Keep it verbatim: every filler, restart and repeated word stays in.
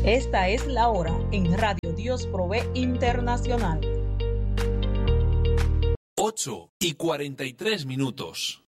Esta es la hora en Radio Dios Provee Internacional. ocho y cuarenta y tres minutos.